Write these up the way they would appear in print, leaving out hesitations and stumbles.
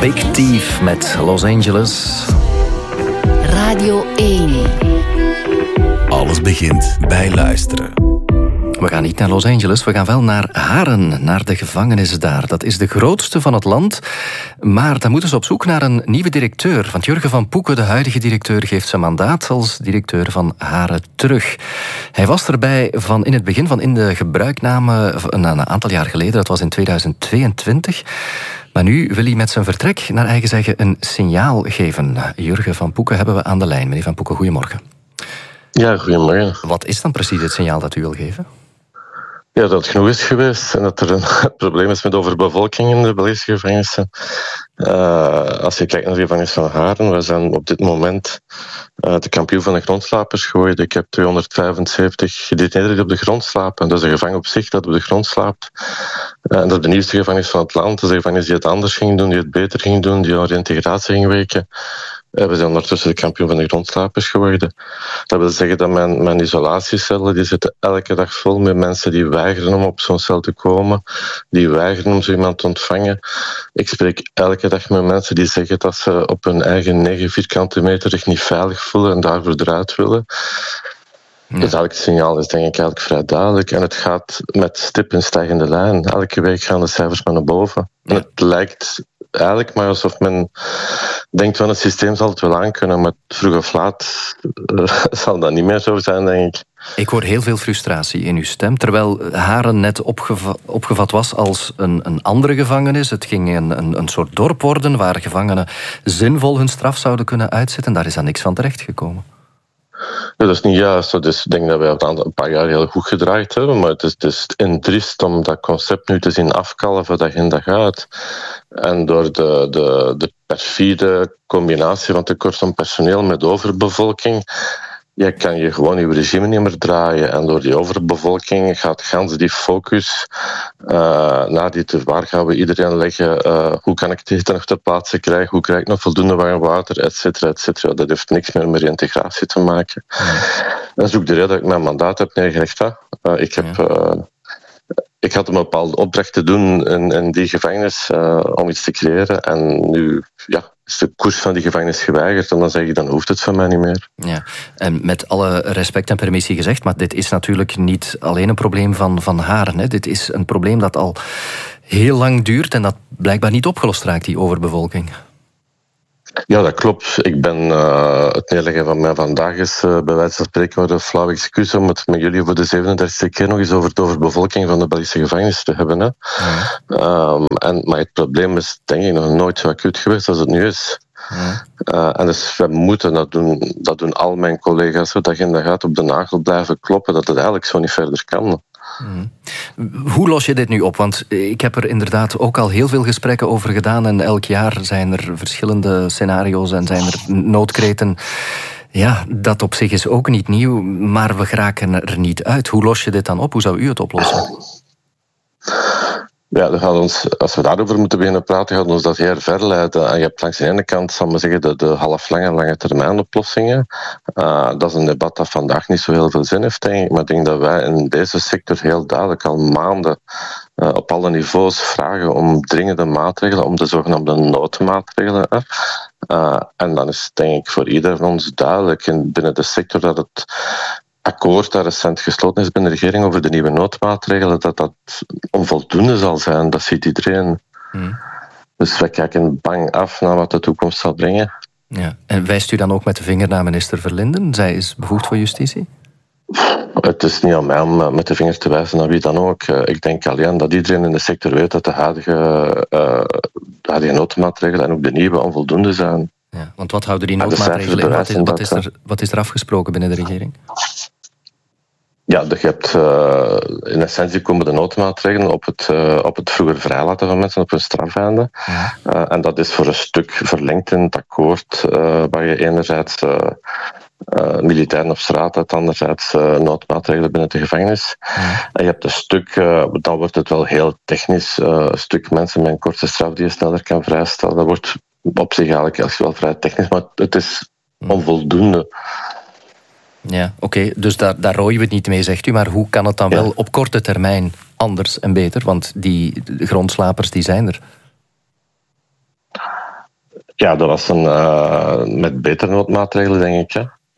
Big Thief met Los Angeles. Radio 1. Alles begint bij luisteren. We gaan niet naar Los Angeles, we gaan wel naar Haren, naar de gevangenis daar. Dat is de grootste van het land, maar daar moeten ze op zoek naar een nieuwe directeur. Want Jurgen van Poeken, de huidige directeur, geeft zijn mandaat als directeur van Haren terug. Hij was erbij van in het begin, van in de gebruikname een aantal jaar geleden, dat was in 2022. Maar nu wil hij met zijn vertrek, naar eigen zeggen, een signaal geven. Jurgen van Poeken hebben we aan de lijn. Meneer van Poeken, goedemorgen. Ja, goedemorgen. Wat is dan precies het signaal dat u wil geven? Ja, dat het genoeg is geweest en dat er een probleem is met overbevolking in de Belgische gevangenissen. Als je kijkt naar de gevangenis van Haren, we zijn op dit moment de kampioen van de grondslapers geworden. Ik heb 275 gedetineerden die op de grond slapen. Dat is een gevangen op zich dat op de grond slaapt. En dat is de nieuwste gevangenis van het land. Dat is een gevangenis die het anders ging doen, die het beter ging doen, die aan reintegratie ging werken. We zijn ondertussen de kampioen van de grondslapers geworden. Dat wil zeggen dat mijn isolatiecellen die zitten elke dag vol met mensen die weigeren om op zo'n cel te komen, die weigeren om zo iemand te ontvangen. Ik spreek elke dag met mensen die zeggen dat ze op hun eigen 9 vierkante meter zich niet veilig voelen en daarvoor eruit willen. Ja. Dus elk signaal is denk ik eigenlijk vrij duidelijk. En het gaat met stip in stijgende lijn. Elke week gaan de cijfers maar naar boven. Ja. En het lijkt eigenlijk maar alsof men denkt van het systeem zal het wel aankunnen, maar vroeg of laat zal dat niet meer zo zijn, denk ik. Ik hoor heel veel frustratie in uw stem, terwijl Haren net opgevat was als een andere gevangenis. Het ging een soort dorp worden waar gevangenen zinvol hun straf zouden kunnen uitzitten. Daar is dan niks van terechtgekomen. Ja, dat is niet juist. Dus ik denk dat wij het een paar jaar heel goed gedraaid hebben, maar het is triest om dat concept nu te zien afkalven dag in dag uit. En door de perfide combinatie van tekort aan personeel met overbevolking, kan je gewoon je regime niet meer draaien. En door die overbevolking gaat gans die focus naar waar gaan we iedereen leggen, hoe kan ik het eten nog ter plaatse krijgen, hoe krijg ik nog voldoende warm water, et cetera, et cetera. Dat heeft niks meer met integratie te maken. Dat is ook de reden dat ik mijn mandaat heb neergelegd. Ik had een bepaalde opdracht te doen in die gevangenis om iets te creëren. En nu is de koers van die gevangenis geweigerd. En dan zeg ik, dan hoeft het van mij niet meer. Ja, en met alle respect en permissie gezegd, maar dit is natuurlijk niet alleen een probleem van Haren. Hè. Dit is een probleem dat al heel lang duurt en dat blijkbaar niet opgelost raakt, die overbevolking. Ja, dat klopt. Ik ben het neerleggen van mij vandaag is bij wijze van spreken een flauw excuus om het met jullie voor de 37e keer nog eens over de overbevolking van de Belgische gevangenis te hebben. Hè. Maar het probleem is denk ik nog nooit zo acuut geweest als het nu is. En dus we moeten dat doen al mijn collega's, dag in dag uit op de nagel blijven kloppen, dat het eigenlijk zo niet verder kan. Hoe los je dit nu op? Want ik heb er inderdaad ook al heel veel gesprekken over gedaan en elk jaar zijn er verschillende scenario's en zijn er noodkreten. Ja, dat op zich is ook niet nieuw, maar we geraken er niet uit. Hoe los je dit dan op? Hoe zou u het oplossen? Ja, als we daarover moeten beginnen praten, gaat ons dat heel ver leiden. En je hebt langs de ene kant, zal maar zeggen, de halflange en lange termijn oplossingen. Dat is een debat dat vandaag niet zo heel veel zin heeft, denk ik. Maar ik denk dat wij in deze sector heel duidelijk al maanden op alle niveaus vragen om dringende maatregelen, om de zogenaamde noodmaatregelen. En dan is denk ik voor ieder van ons duidelijk binnen de sector dat het akkoord dat recent gesloten is binnen de regering over de nieuwe noodmaatregelen, dat onvoldoende zal zijn. Dat ziet iedereen. Dus wij kijken bang af naar wat de toekomst zal brengen. Ja. En wijst u dan ook met de vinger naar minister Verlinden? Zij is bevoegd voor justitie? Het is niet aan mij om met de vinger te wijzen naar wie dan ook. Ik denk alleen dat iedereen in de sector weet dat de huidige noodmaatregelen en ook de nieuwe onvoldoende zijn. Ja, want wat houden die noodmaatregelen in? Wat is er afgesproken binnen de regering? Ja, je hebt in essentie komen de noodmaatregelen op het vroeger vrijlaten van mensen op hun strafeinde. En dat is voor een stuk verlengd in het akkoord, waar je enerzijds militairen op straat hebt, anderzijds noodmaatregelen binnen de gevangenis. En je hebt een stuk, dan wordt het wel heel technisch, een stuk mensen met een korte straf die je sneller kan vrijstellen. Dat wordt op zich eigenlijk wel vrij technisch, maar het is onvoldoende. Ja, oké. Dus daar rooien we het niet mee, zegt u. Maar hoe kan het dan wel op korte termijn anders en beter? Want die grondslapers, die zijn er. Ja, dat was met betere noodmaatregelen, denk ik. Hè.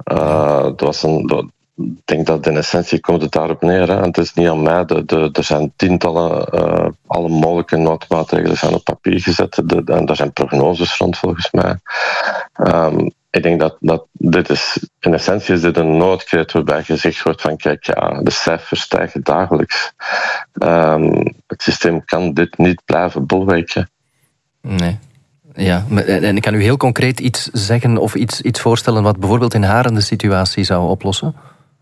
Ik denk dat in essentie komt het daarop neer. Hè. Het is niet aan mij. Er zijn tientallen, alle mogelijke noodmaatregelen zijn op papier gezet. En daar zijn prognoses rond, volgens mij. Ik denk dat dit is, in essentie is dit een noodkreet waarbij gezegd wordt van kijk, ja, de cijfers stijgen dagelijks. Het systeem kan dit niet blijven bolwerken. Nee. Ja, en ik kan u heel concreet iets zeggen of iets voorstellen wat bijvoorbeeld in Haren de situatie zou oplossen?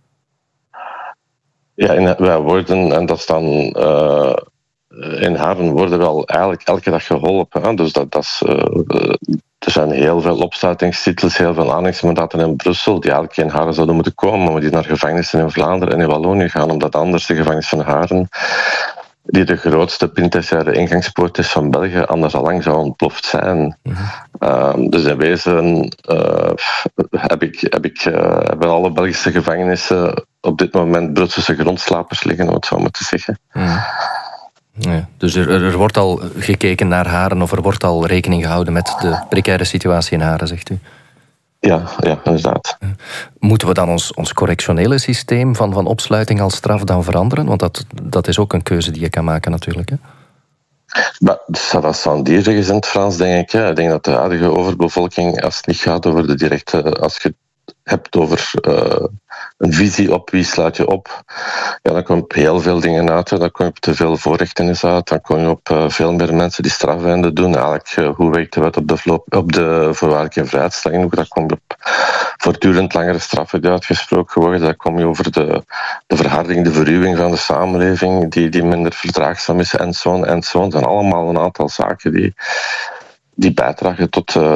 Ja, wij worden, en dat is dan in Haren worden we al eigenlijk elke dag geholpen. Hè? Dus dat is, er zijn heel veel opsluitingstitels, heel veel aanhalingsmandaten in Brussel die eigenlijk in Haren zouden moeten komen, maar die naar gevangenissen in Vlaanderen en in Wallonië gaan, omdat anders de gevangenis van Haren, die de grootste penitentiaire ingangspoort is van België, anders al lang zou ontploft zijn. Dus in wezen hebben alle Belgische gevangenissen op dit moment Brusselse grondslapers liggen, om het zo maar te zeggen. Ja, dus er wordt al gekeken naar Haren, of er wordt al rekening gehouden met de precaire situatie in Haren, zegt u? Ja, inderdaad. Moeten we dan ons correctionele systeem van opsluiting als straf dan veranderen? Want dat is ook een keuze die je kan maken natuurlijk. Hè? Maar dat zou die zeggen in het Frans, denk ik. Hè. Ik denk dat de huidige overbevolking, als het niet gaat over de directe, als je hebt over een visie op wie sluit je op, ja, dan kom je op heel veel dingen uit. Dan kom je op te veel voorrechtenis uit. Dan kom je op veel meer mensen die strafeinde doen. Eigenlijk, hoe werkt de wet op de voorwaardelijke vrijheidstelling? Dan kom je op voortdurend langere straffen die uitgesproken worden. Dan kom je over de verharding, de verruwing van de samenleving, die minder verdraagzaam is, en zo. Het zijn allemaal een aantal zaken die bijdragen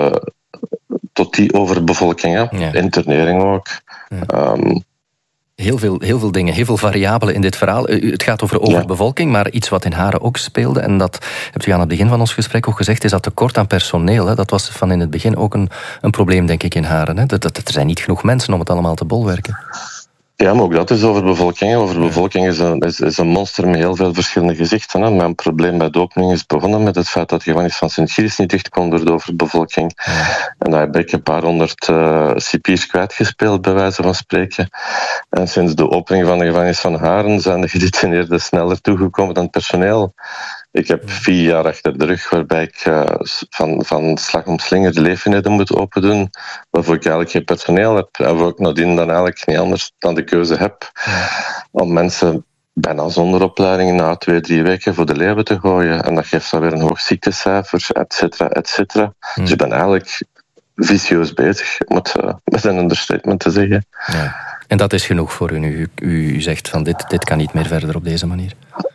tot die overbevolking. Hè? Ja. Internering ook. Ja. Heel veel dingen, heel veel variabelen in dit verhaal. Het gaat over overbevolking, maar iets wat in Haren ook speelde, en dat hebt u aan het begin van ons gesprek ook gezegd, is dat tekort aan personeel. Hè? Dat was van in het begin ook een probleem, denk ik, in Haren. Hè? Er zijn niet genoeg mensen om het allemaal te bolwerken. Ja, maar ook dat is overbevolking. Overbevolking is een monster met heel veel verschillende gezichten. Hè. Mijn probleem bij de opening is begonnen met het feit dat de gevangenis van Sint-Gilles niet dicht kon door de overbevolking. Ja. En daar heb ik een paar honderd cipiers kwijtgespeeld, bij wijze van spreken. En sinds de opening van de gevangenis van Haren zijn de gedetineerden sneller toegekomen dan het personeel. Ik heb 4 jaar achter de rug waarbij ik van slag om slinger de leefeenheden moet open doen, waarvoor ik eigenlijk geen personeel heb en waarvoor ik nadien dan eigenlijk niet anders dan de keuze heb om mensen bijna zonder opleiding na 2-3 weken voor de leeuwen te gooien. En dat geeft dan weer een hoog ziektecijfer, et cetera. Dus ik ben eigenlijk vicieus bezig, om het met een understatement te zeggen. Ja. En dat is genoeg voor u nu? U zegt van dit kan niet meer verder op deze manier?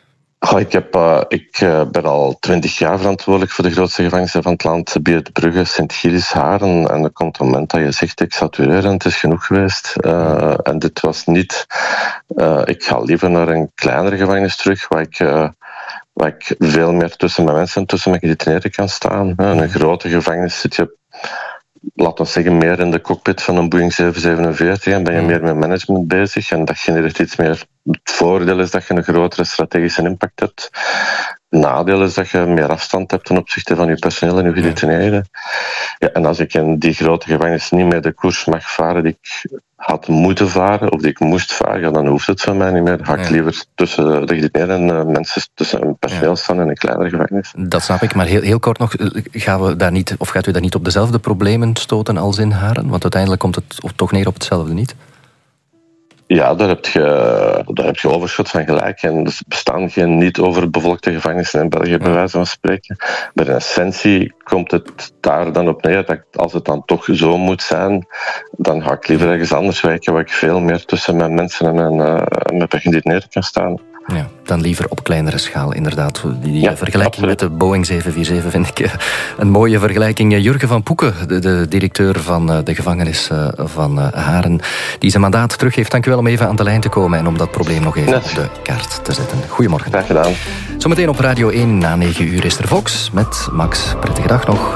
Ik ben al 20 jaar verantwoordelijk voor de grootste gevangenissen van het land, Beertbrugge, Sint-Gilles, Haren. En er komt een moment dat je zegt, ik satureer en het is genoeg geweest. En dit was niet... ik ga liever naar een kleinere gevangenis terug, waar ik veel meer tussen mijn mensen en tussen mijn gedetineerden kan staan. In een grote gevangenis zit je, laten we zeggen, meer in de cockpit van een Boeing 747 en ben je meer met management bezig en dat genereert iets meer. Het voordeel is dat je een grotere strategische impact hebt. Het nadeel is dat je meer afstand hebt ten opzichte van je personeel en je gedetineerden. Ja, en als ik in die grote gevangenis niet meer de koers mag varen die ik had moeten varen of die ik moest varen, ja, dan hoeft het van mij niet meer. Dan ga ik liever tussen de gedetineerden en mensen tussen personeel staan in een kleinere gevangenis. Dat snap ik, maar heel kort nog, gaat u daar niet op dezelfde problemen stoten als in Haren? Want uiteindelijk komt het toch neer op hetzelfde, niet? Ja, daar heb je overschot van gelijk. En er bestaan geen niet overbevolkte gevangenissen in België, bij wijze van spreken. Maar in essentie komt het daar dan op neer dat als het dan toch zo moet zijn, dan ga ik liever ergens anders werken, waar ik veel meer tussen mijn mensen en mijn gedetineerden kan staan. Ja, dan liever op kleinere schaal, inderdaad. Die vergelijking absoluut met de Boeing 747 vind ik een mooie vergelijking. Jurgen van Poeken, de directeur van de gevangenis van Haren, die zijn mandaat teruggeeft. Dank u wel om even aan de lijn te komen en om dat probleem nog even op de kaart te zetten. Goedemorgen. Graag gedaan. Zometeen op Radio 1 na 9 uur is er Vox met Max. Prettige dag nog.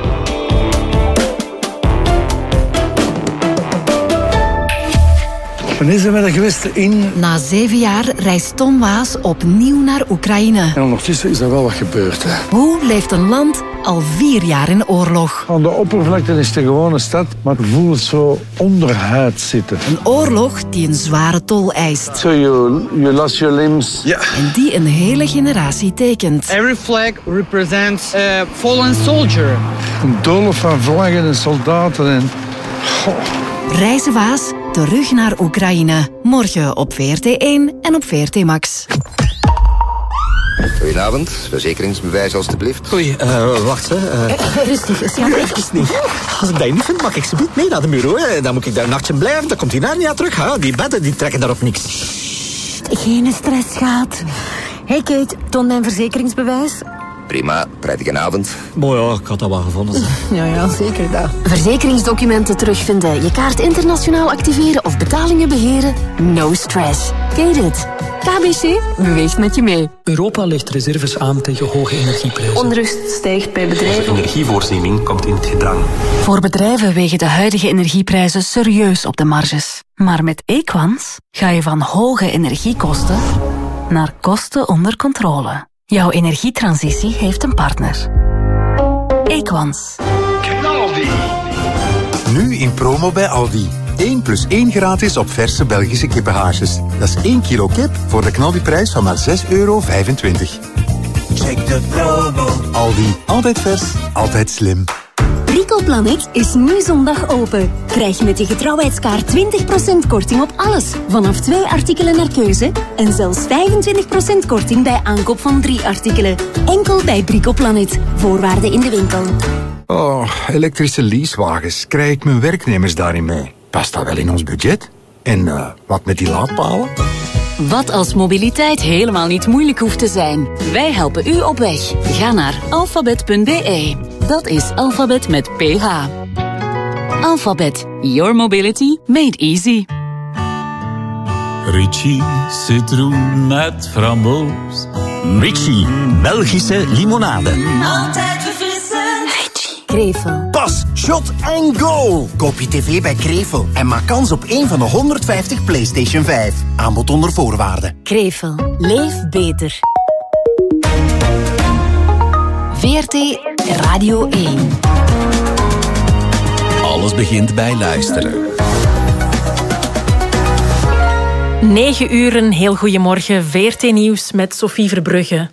Wanneer zijn we er geweest? Na 7 jaar reist Tom Waas opnieuw naar Oekraïne. En ondertussen is er wel wat gebeurd. Hè? Hoe leeft een land al 4 jaar in oorlog. Aan de oppervlakte is het een gewone stad, maar het voelt zo onderhuid zitten. Een oorlog die een zware tol eist. So you lost your limbs. Ja. En die een hele generatie tekent. Every flag represents a fallen soldier. Een doolhof van vlaggen en soldaten en... Reizen Waas, terug naar Oekraïne. Morgen op VRT1 en op VRT Max. Goedenavond, verzekeringsbewijs alstublieft. Oei, wacht hè. Rustig, schat. Even niet. Als ik dat niet vind, mag ik ze niet mee naar de bureau. Hè. Dan moet ik daar een nachtje blijven, dan komt hij daar niet aan terug. Hè. Die bedden die trekken daar op niks. Geen stress, schat. Hey Kate, toon mijn verzekeringsbewijs. Prima, prettige avond. Mooi ja, ik had dat wel gevonden. Ja, zeker dat. Verzekeringsdocumenten terugvinden, je kaart internationaal activeren of betalingen beheren. No stress. Kate it. KBC beweegt met je mee. Europa legt reserves aan tegen hoge energieprijzen. Onrust stijgt bij bedrijven. De energievoorziening komt in het gedrang. Voor bedrijven wegen de huidige energieprijzen serieus op de marges. Maar met Equans ga je van hoge energiekosten naar kosten onder controle. Jouw energietransitie heeft een partner. Equans. Knaldi. Nu in promo bij Aldi. 1 + 1 gratis op verse Belgische kippenhaasjes. Dat is 1 kilo kip voor de knaldiprijs van maar €6,25. Check de promo. Aldi. Altijd vers, altijd slim. Bricoplanet is nu zondag open. Krijg met je getrouwheidskaart 20% korting op alles. Vanaf 2 artikelen naar keuze. En zelfs 25% korting bij aankoop van 3 artikelen. Enkel bij Bricoplanet. Voorwaarden in de winkel. Oh, elektrische leasewagens. Krijg ik mijn werknemers daarin mee? Past dat wel in ons budget? En wat met die laadpalen? Wat als mobiliteit helemaal niet moeilijk hoeft te zijn? Wij helpen u op weg. Ga naar alphabet.be. Dat is alfabet met PH. Alphabet. Your mobility made easy. Ritchie citroen met framboos. Ritchie, Belgische limonade. Altijd verfrissend. Ritchie. Krevel. Pas, shot en go. Koop je tv bij Krevel en maak kans op 1 van de 150 PlayStation 5. Aanbod onder voorwaarden. Krevel. Leef beter. VRT Radio 1. Alles begint bij luisteren. 9 uur, een heel goedemorgen. VRT Nieuws met Sophie Verbrugge.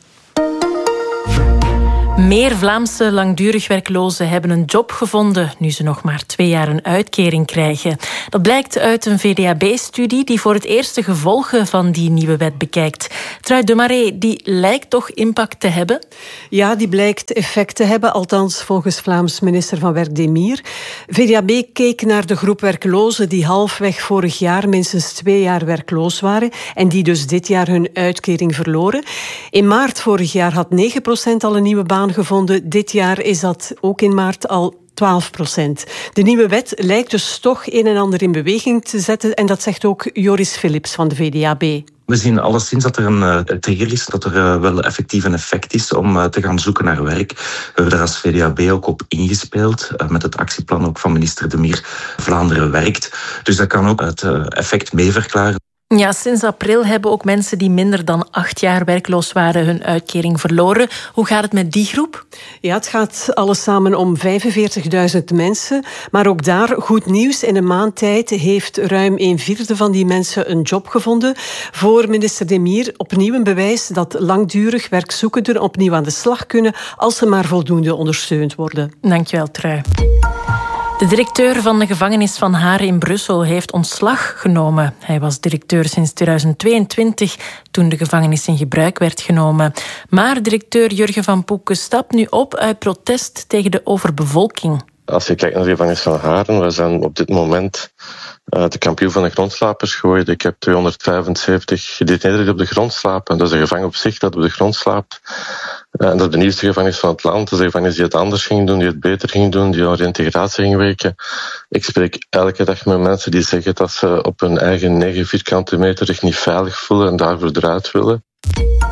Meer Vlaamse langdurig werklozen hebben een job gevonden nu ze nog maar 2 jaar een uitkering krijgen. Dat blijkt uit een VDAB-studie die voor het eerst de gevolgen van die nieuwe wet bekijkt. Trui de Maré, die lijkt toch impact te hebben? Ja, die blijkt effect te hebben, althans volgens Vlaams minister van Werk Demir. VDAB keek naar de groep werklozen die halfweg vorig jaar minstens 2 jaar werkloos waren en die dus dit jaar hun uitkering verloren. In maart vorig jaar had 9% al een nieuwe baan gevonden. Dit jaar is dat ook in maart al 12%. De nieuwe wet lijkt dus toch een en ander in beweging te zetten en dat zegt ook Joris Philips van de VDAB. We zien alleszins dat er een trigger is, dat er wel effectief een effect is om te gaan zoeken naar werk. We hebben daar als VDAB ook op ingespeeld, met het actieplan ook van minister Demir Vlaanderen werkt. Dus dat kan ook het effect mee verklaren. Ja, sinds april hebben ook mensen die minder dan 8 jaar werkloos waren hun uitkering verloren. Hoe gaat het met die groep? Ja, het gaat alles samen om 45.000 mensen. Maar ook daar goed nieuws. In een maand tijd heeft ruim 1/4 van die mensen een job gevonden. Voor minister Demir opnieuw een bewijs dat langdurig werkzoekenden opnieuw aan de slag kunnen als ze maar voldoende ondersteund worden. Dankjewel, Trui. De directeur van de gevangenis van Haren in Brussel heeft ontslag genomen. Hij was directeur sinds 2022, toen de gevangenis in gebruik werd genomen. Maar directeur Jurgen van Poeken stapt nu op uit protest tegen de overbevolking. Als je kijkt naar de gevangenis van Haren, we zijn op dit moment de kampioen van de grondslapers geworden. Ik heb 275 gedetineerden die op de grond slapen. Dat is een gevangen op zich dat op de grond slaapt. En dat is de nieuwste gevangenis van het land. Dat is een gevangenis die het anders ging doen, die het beter ging doen, die aan reintegratie ging werken. Ik spreek elke dag met mensen die zeggen dat ze op hun eigen 9 vierkante meter zich niet veilig voelen en daarvoor eruit willen.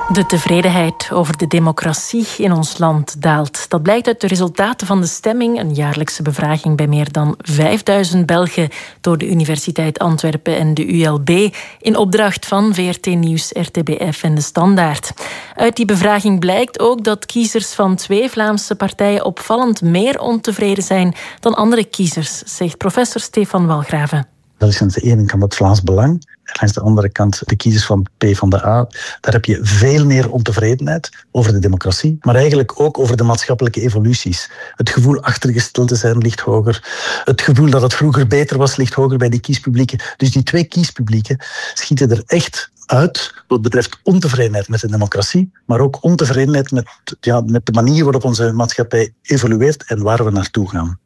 De tevredenheid over de democratie in ons land daalt. Dat blijkt uit de resultaten van de stemming, een jaarlijkse bevraging bij meer dan 5000 Belgen door de Universiteit Antwerpen en de ULB in opdracht van VRT Nieuws, RTBF en De Standaard. Uit die bevraging blijkt ook dat kiezers van 2 Vlaamse partijen opvallend meer ontevreden zijn dan andere kiezers, zegt professor Stefan Walgraven. Dat is aan de ene kant het Vlaams Belang. En langs de andere kant de kiezers van PvdA. Daar heb je veel meer ontevredenheid over de democratie, maar eigenlijk ook over de maatschappelijke evoluties. Het gevoel achtergesteld te zijn ligt hoger. Het gevoel dat het vroeger beter was ligt hoger bij die kiespublieken. Dus die 2 kiespublieken schieten er echt uit wat betreft ontevredenheid met de democratie, maar ook ontevredenheid met de manier waarop onze maatschappij evolueert en waar we naartoe gaan.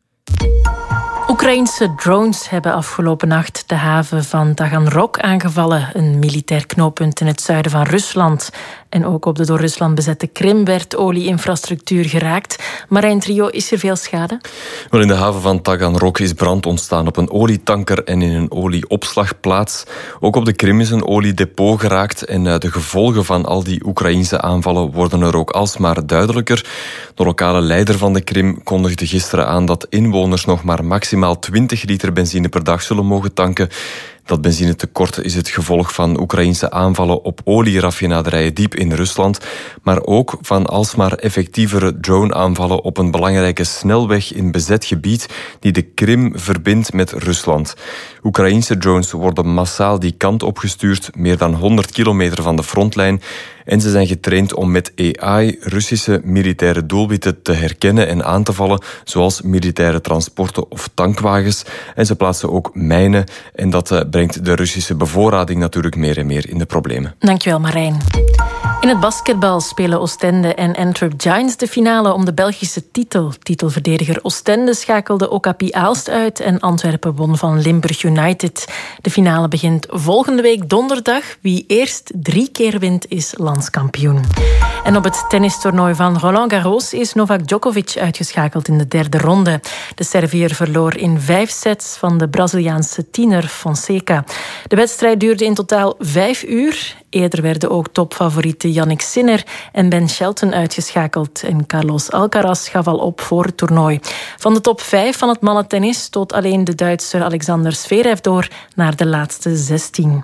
Oekraïense drones hebben afgelopen nacht de haven van Taganrog aangevallen, een militair knooppunt in het zuiden van Rusland. En ook op de door Rusland bezette Krim werd olie-infrastructuur geraakt. Marijn Trio, is er veel schade? Wel, in de haven van Taganrog is brand ontstaan op een olietanker en in een olieopslagplaats. Ook op de Krim is een oliedepot geraakt en de gevolgen van al die Oekraïnse aanvallen worden er ook alsmaar duidelijker. De lokale leider van de Krim kondigde gisteren aan dat inwoners nog maar maximaal 20 liter benzine per dag zullen mogen tanken. Dat benzinetekort is het gevolg van Oekraïnse aanvallen op olieraffinaderijen diep in Rusland, maar ook van alsmaar effectievere drone-aanvallen op een belangrijke snelweg in bezet gebied die de Krim verbindt met Rusland. Oekraïnse drones worden massaal die kant opgestuurd, meer dan 100 kilometer van de frontlijn, en ze zijn getraind om met AI Russische militaire doelwitten te herkennen en aan te vallen, zoals militaire transporten of tankwagens. En ze plaatsen ook mijnen en dat brengt de Russische bevoorrading natuurlijk meer en meer in de problemen. Dankjewel, Marijn. In het basketbal spelen Oostende en Antwerp Giants de finale om de Belgische titel. Titelverdediger Oostende schakelde Okapi Aalst uit en Antwerpen won van Limburg United. De finale begint volgende week donderdag. Wie eerst 3 keer wint is landskampioen. En op het tennistoernooi van Roland Garros is Novak Djokovic uitgeschakeld in de 3e ronde. De Serviër verloor in 5 sets van de Braziliaanse tiener Fonseca. De wedstrijd duurde in totaal 5 uur. Eerder werden ook topfavorieten Jannik Sinner en Ben Shelton uitgeschakeld. En Carlos Alcaraz gaf al op voor het toernooi. Van de top 5 van het mannentennis stoot alleen de Duitser Alexander Zverev door naar de laatste 16.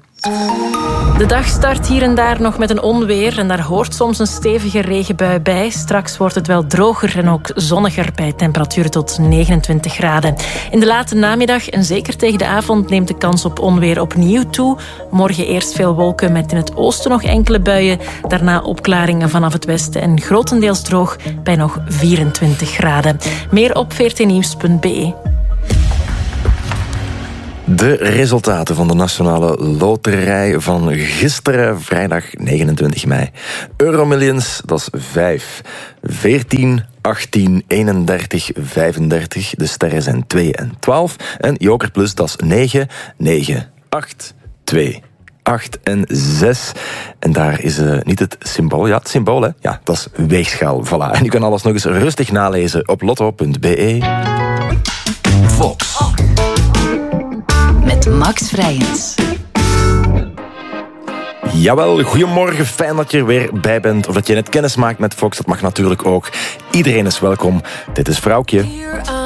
De dag start hier en daar nog met een onweer en daar hoort soms een stevige regenbui bij. Straks wordt het wel droger en ook zonniger bij temperaturen tot 29 graden. In de late namiddag en zeker tegen de avond neemt de kans op onweer opnieuw toe. Morgen eerst veel wolken met in het oosten nog enkele buien. Daarna opklaringen vanaf het westen en grotendeels droog bij nog 24 graden. Meer op vrtnieuws.be. De resultaten van de Nationale Loterij van gisteren, vrijdag 29 mei. Euromillions, dat is 5, 14, 18, 31, 35. De sterren zijn 2 en 12. En Joker Plus, dat is 9, 9, 8, 2, 8 en 6. En daar is niet het symbool. Ja, het symbool, hè? Ja, dat is weegschaal. Voilà. En u kan alles nog eens rustig nalezen op lotto.be. Fox. Met Max Vrijens. Jawel, goedemorgen. Fijn dat je er weer bij bent. Of dat je net kennis maakt met Fox, dat mag natuurlijk ook. Iedereen is welkom. Dit is Vrouwtje.